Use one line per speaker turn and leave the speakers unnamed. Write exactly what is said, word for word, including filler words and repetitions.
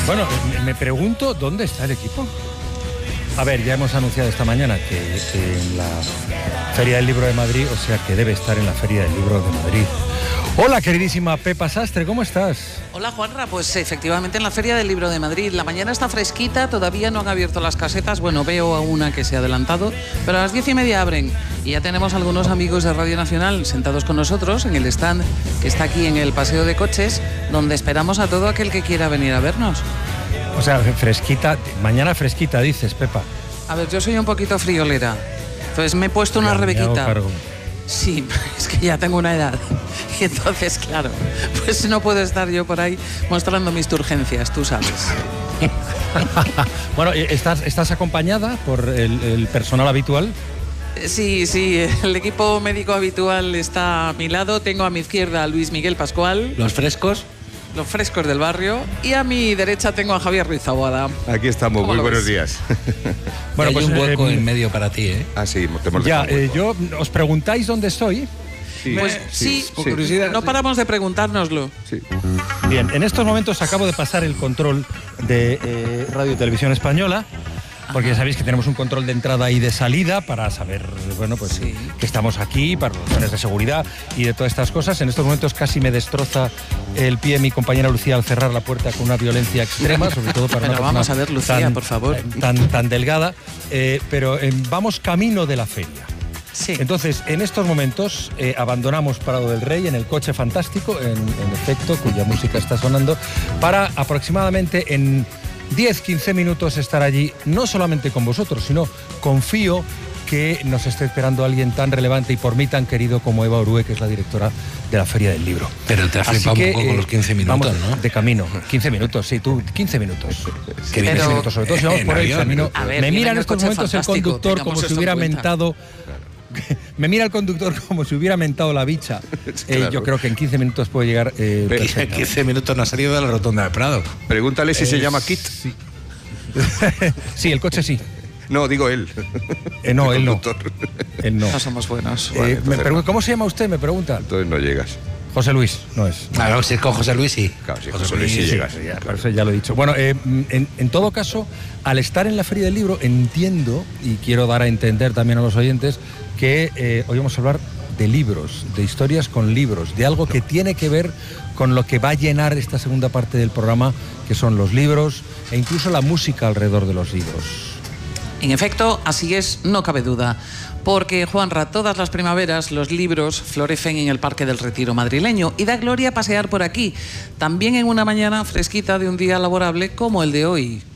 Bueno, me pregunto dónde está el equipo. A ver, ya hemos anunciado esta mañana que, que en la Feria del Libro de Madrid, o sea que debe estar en la Feria del Libro de Madrid. Hola, queridísima Pepa Sastre, ¿cómo estás?
Hola, Juanra, pues efectivamente en la Feria del Libro de Madrid. La mañana está fresquita, todavía no han abierto las casetas. Bueno, veo a una que se ha adelantado, pero a las diez y media abren. Y ya tenemos algunos amigos de Radio Nacional sentados con nosotros en el stand que está aquí en el Paseo de Coches, donde esperamos a todo aquel que quiera venir a vernos.
O sea, fresquita, mañana fresquita, dices, Pepa.
A ver, yo soy un poquito friolera, entonces me he puesto una
Ya,
rebequita.
me
Sí, es que ya tengo una edad. Y entonces, claro, pues no puedo estar yo por ahí mostrando mis turgencias, tú sabes.
Bueno, ¿estás, estás acompañada por el, el personal habitual?
Sí, sí, el equipo médico habitual está a mi lado. Tengo a mi izquierda a Luis Miguel Pascual.
¿Los frescos?
Los frescos del barrio. Y a mi derecha tengo a Javier Ruiz Taboada.
Aquí estamos, muy buenos días.
Bueno, hay pues, un hueco
eh,
en medio para ti, ¿eh?
Ah, sí, te hemos
Ya, eh, yo, ¿os preguntáis dónde estoy?
Sí,
pues sí,
sí,
por
sí.
curiosidad. No paramos de preguntárnoslo.
Sí.
Bien, en estos momentos acabo de pasar el control de eh, Radio y Televisión Española, porque ya sabéis que tenemos un control de entrada y de salida para saber, bueno, pues
Sí.
que estamos aquí, para razones de seguridad y de todas estas cosas. En estos momentos casi me destroza el pie mi compañera Lucía al cerrar la puerta con una violencia extrema, sobre todo para
Pero
una
vamos
persona
a ver, Lucía,
tan,
por favor.
eh, Tan, tan delgada, eh, pero eh, vamos camino de la feria.
Sí.
Entonces, en estos momentos eh, abandonamos Prado del Rey en el coche fantástico, en, en efecto, cuya música está sonando, para aproximadamente en diez a quince minutos estar allí, no solamente con vosotros, sino confío que nos esté esperando alguien tan relevante y por mí tan querido como Eva Orue, que es la directora de la Feria del Libro.
Pero te has
Así
flipado
que,
un poco
eh,
con los quince minutos,
vamos,
¿no?
De camino, quince minutos, sí, tú, quince minutos.
Que
quince
vienes-
minutos, sobre todo si vamos
en
por el
avión.
camino.
A ver,
Me
viene
mira en
el
estos
coche
momentos el
fantástico,
conductor
tengamos
como si
eso en
hubiera
cuenta.
mentado... Me mira el conductor como si hubiera mentado la bicha. Eh,
Claro.
yo creo que en quince minutos puedo llegar eh,
Pero-
perfectamente.
quince minutos no ha salido de la rotonda de Prado.
Pregúntale si se
Eh,
llama Kit.
Sí. Sí, el coche sí.
No, digo él.
Eh, no,
El
él no.
conductor.
Él no.
No somos buenos.
Eh,
Vale,
me
entonces
pregun-
no.
¿Cómo se llama usted? Me pregunta.
Entonces no llegas.
José Luis, no es.
Claro, si es con José Luis, sí.
Claro, si José Luis sí
sí.
llegas.
Ya,
claro.
por eso ya lo he dicho. Bueno, eh, en, en todo caso, al estar en la Feria del Libro, entiendo, y quiero dar a entender también a los oyentes, que eh, hoy vamos a hablar de libros, de historias con libros, de algo que tiene que ver con lo que va a llenar esta segunda parte del programa, que son los libros e incluso la música alrededor de los libros.
En efecto, así es, no cabe duda. Porque, Juanra, todas las primaveras los libros florecen en el Parque del Retiro madrileño y da gloria pasear por aquí, también en una mañana fresquita de un día laborable como el de hoy.